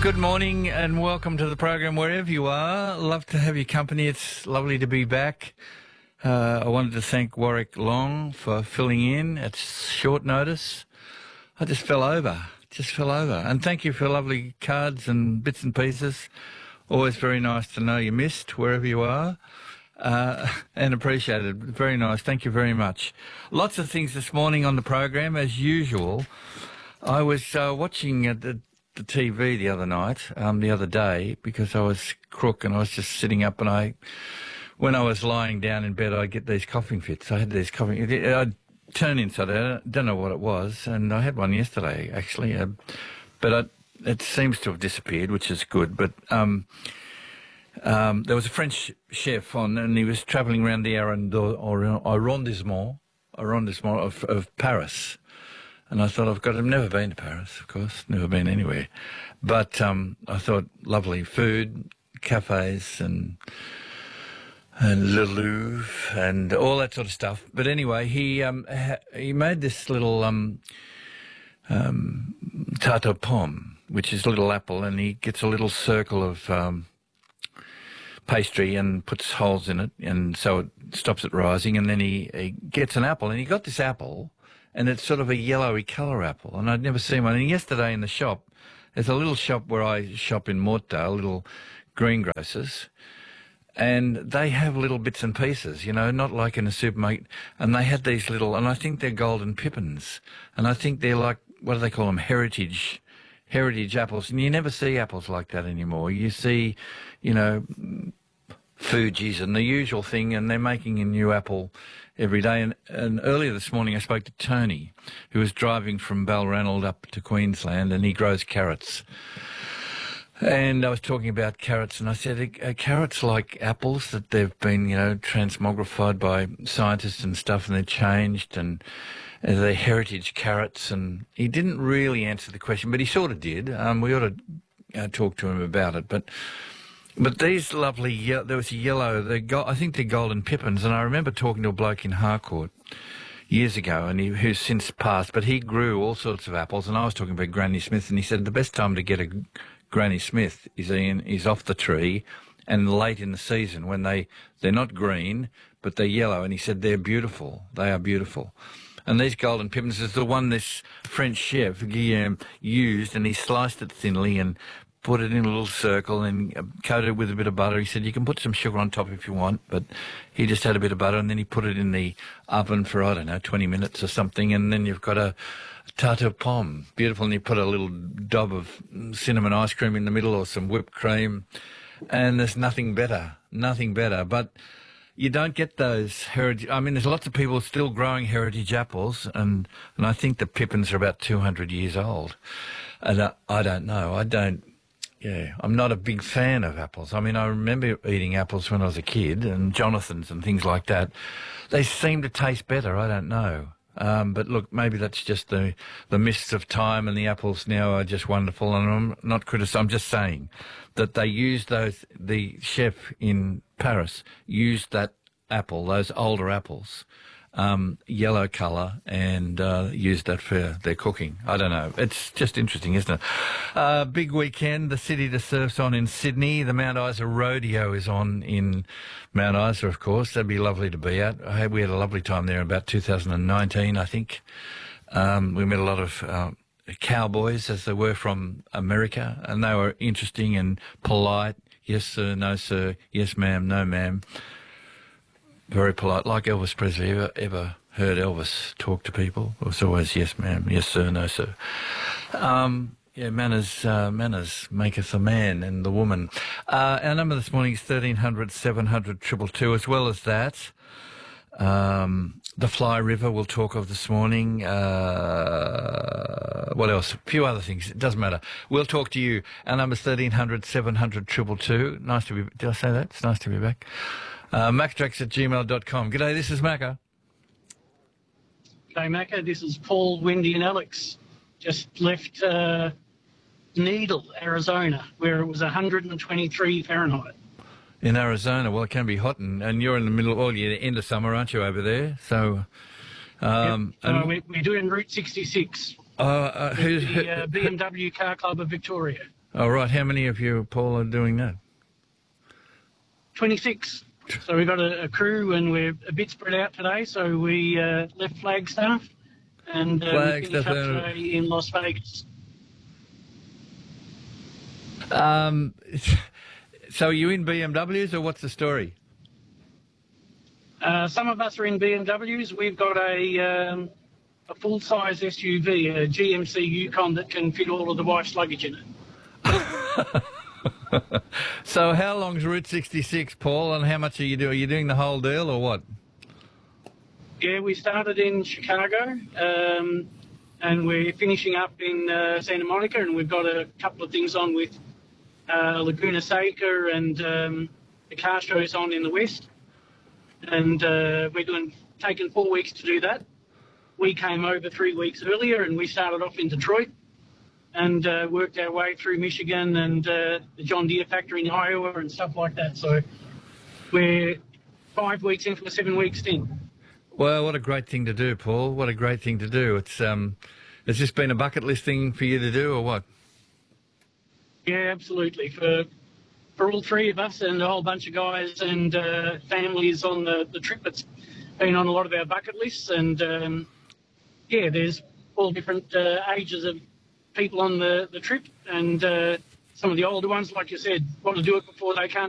Good morning and welcome to the program wherever you are. Love to have your company. It's lovely to be back. I wanted to thank Warwick Long for filling in at short notice. I just fell over. And thank you for lovely cards and bits and pieces. Always very nice to know you missed wherever you are. And appreciated. Very nice. Thank you very much. Lots of things this morning on the program, as usual. I was watching the TV the other day, because I was crook and I was just sitting up, and when I was lying down in bed, I'd get these coughing fits. I had these coughing. I'd turn inside out. I don't know what it was, and I had one yesterday actually, but it seems to have disappeared, which is good. But there was a French chef on, and he was travelling around the arrondissement of Paris. And I thought, I've never been to Paris, of course, never been anywhere. But I thought, lovely food, cafes and Le Louvre and all that sort of stuff. But anyway, he made this little tarte aux pommes, which is a little apple, and he gets a little circle of pastry and puts holes in it, and so it stops it rising, and then he gets an apple, and he got this apple, and it's sort of a yellowy colour apple, and I'd never seen one. And yesterday in the shop, there's a little shop where I shop in Mortdale, little greengrocers, and they have little bits and pieces, you know, not like in a supermarket, and they had these little, and I think they're golden pippins, and I think they're like, what do they call them, heritage apples, and you never see apples like that anymore. You see, you know, Fuji's and the usual thing, and they're making a new apple every day. And earlier this morning I spoke to Tony, who was driving from Balranald up to Queensland, and he grows carrots. And I was talking about carrots, and I said, are carrots like apples, that they've been, you know, transmogrified by scientists and stuff, and they're changed, and they're heritage carrots? And he didn't really answer the question, but he sort of did. We ought to talk to him about it. But these lovely, there was a yellow, I think they're golden pippins, and I remember talking to a bloke in Harcourt years ago, and who's since passed, but he grew all sorts of apples, and I was talking about Granny Smith, and he said the best time to get a Granny Smith is off the tree and late in the season when they're not green, but they're yellow, and he said they're beautiful. They are beautiful. And these golden pippins is the one this French chef, Guillaume, used, and he sliced it thinly and put it in a little circle and coated it with a bit of butter. He said you can put some sugar on top if you want, but he just had a bit of butter, and then he put it in the oven for, 20 minutes or something, and then you've got a tarte aux pommes. Beautiful, and you put a little dob of cinnamon ice cream in the middle or some whipped cream, and there's nothing better. But you don't get those heritage. I mean, there's lots of people still growing heritage apples, and I think the pippins are about 200 years old. And I don't know. I'm not a big fan of apples. I mean, I remember eating apples when I was a kid, and Jonathan's and things like that. They seem to taste better. I don't know. But look, maybe that's just the mists of time, and the apples now are just wonderful, and I'm not criticizing. I'm just saying that they used the chef in Paris used that apple, those older apples, yellow colour, and used that for their cooking. I don't know. It's just interesting, isn't it? Big weekend. The City to Surf's on in Sydney. The Mount Isa Rodeo is on in Mount Isa, of course. That'd be lovely to be at. We had a lovely time there in about 2019, I think. We met a lot of cowboys, as they were from America, and they were interesting and polite. Yes, sir, no, sir. Yes, ma'am, no, ma'am. Very polite, like Elvis Presley. Ever heard Elvis talk to people? It was always yes, ma'am, yes, sir, no, sir. Manners maketh a man and the woman. Our number this morning is 1300 700 222. As well as that, the Fly River we'll talk of this morning. What else? A few other things. It doesn't matter. We'll talk to you. Our number is 1300 700 222. Nice to be. Did I say that? It's nice to be back. Mactrax@gmail.com. G'day, this is Macca. G'day, Macca. This is Paul, Wendy and Alex. Just left Needle, Arizona, where it was 123 Fahrenheit. In Arizona, well, it can be hot, and you're in the middle, you're the end of summer, aren't you, over there? So, we're doing Route 66. Who's the BMW Car Club of Victoria. Oh, right. How many of you, Paul, are doing that? 26. So we've got a crew and we're a bit spread out today. So we left Flagstaff and we finished up today in Las Vegas. So are you in BMWs or what's the story? Some of us are in BMWs. We've got a full-size SUV, a GMC Yukon that can fit all of the wife's luggage in it. So how long's Route 66, Paul, and how much are you doing? Are you doing the whole deal or what? Yeah, we started in Chicago and we're finishing up in Santa Monica, and we've got a couple of things on with Laguna Seca and the car shows on in the west. And we're taking 4 weeks to do that. We came over 3 weeks earlier and we started off in Detroit and worked our way through Michigan and the John Deere factory in Iowa and stuff like that. So we're 5 weeks into a 7 week stint. Well, what a great thing to do, Paul. What a great thing to do. It's just been a bucket list thing for you to do or what? Yeah, absolutely. For all three of us and a whole bunch of guys and families on the trip, it's been on a lot of our bucket lists. And yeah, there's all different ages of people on the trip, and some of the older ones, like you said, want to do it before they can't